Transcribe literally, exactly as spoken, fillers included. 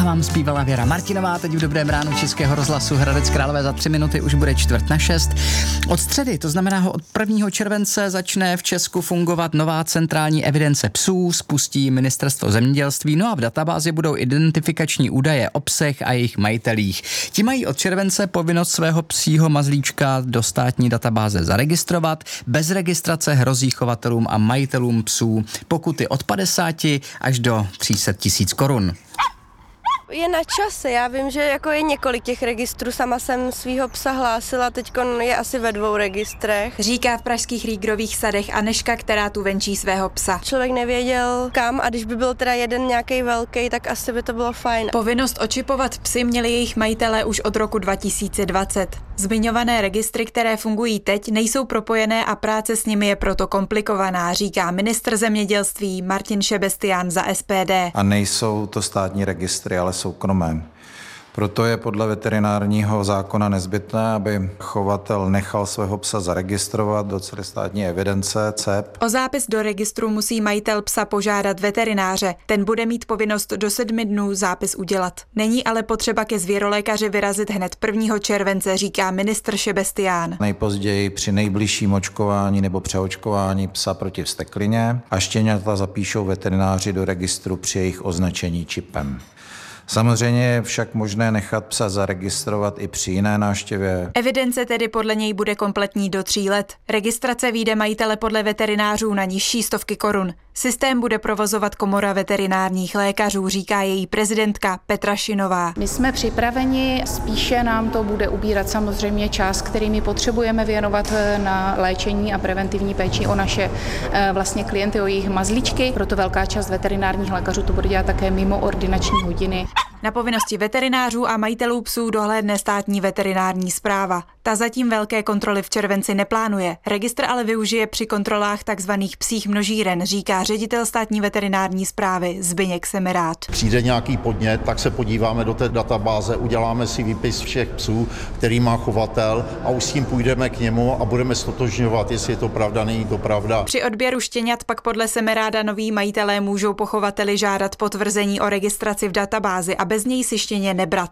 vám zpívala Věra Martinová, teď v Dobrém ránu Českého rozhlasu Hradec Králové. Za tři minuty už bude čtvrt na šest. Od středy, to znamená od prvního července, začne v Česku fungovat nová centrální evidence psů, spustí Ministerstvo zemědělství, no a v databázi budou identifikační údaje o psech a jejich majitelích. Ti mají od července povinnost svého psího mazlíčka do státní databáze zaregistrovat. Bez registrace hrozí chovatelům a majitelům psů pokuty od padesáti až do tří set tisíc korun. Je na čase, já vím, že jako je několik těch registrů, sama jsem svýho psa hlásila, teďkon je asi ve dvou registrech. Říká v pražských Rýgrových sadech Anežka, která tu venčí svého psa. Člověk nevěděl kam a když by byl teda jeden nějaký velký, tak asi by to bylo fajn. Povinnost očipovat psy měli jejich majitelé už od roku dva tisíce dvacet. Zmiňované registry, které fungují teď, nejsou propojené a práce s nimi je proto komplikovaná, říká ministr zemědělství Martin Šebestián za S P D. A nejsou to státní registry, ale soukromé. Proto je podle veterinárního zákona nezbytné, aby chovatel nechal svého psa zaregistrovat do celostátní evidence C E P. O zápis do registru musí majitel psa požádat veterináře. Ten bude mít povinnost do sedmi dnů zápis udělat. Není ale potřeba ke zvěrolékaři vyrazit hned prvního července, říká ministr Šebestián. Nejpozději při nejbližším očkování nebo přeočkování psa proti vzteklině a štěňata zapíšou veterináři do registru při jejich označení čipem. Samozřejmě je však možné nechat psa zaregistrovat i při jiné návštěvě. Evidence tedy podle něj bude kompletní do tří let. Registrace vyjde majitele podle veterinářů na nižší stovky korun. Systém bude provozovat Komora veterinárních lékařů, říká její prezidentka Petra Šinová. My jsme připraveni, spíše nám to bude ubírat samozřejmě čas, který my potřebujeme věnovat na léčení a preventivní péči o naše vlastně klienty, o jejich mazlíčky. Proto velká část veterinárních lékařů to bude dělat také mimo ordinační hodiny. Na povinnosti veterinářů a majitelů psů dohlédne státní veterinární správa. Ta zatím velké kontroly v červenci neplánuje. Registr ale využije při kontrolách takzvaných psích množíren, říká ředitel státní veterinární správy Zbyněk Semerát. Přijde nějaký podnět, tak se podíváme do té databáze, uděláme si výpis všech psů, který má chovatel a už s tím půjdeme k němu a budeme stotožňovat, jestli je to pravda, není to pravda. Při odběru štěňat pak podle Semeráda noví majitelé můžou po chovateli žádat potvrzení o registraci v databázi a bez něj si štěně nebrat.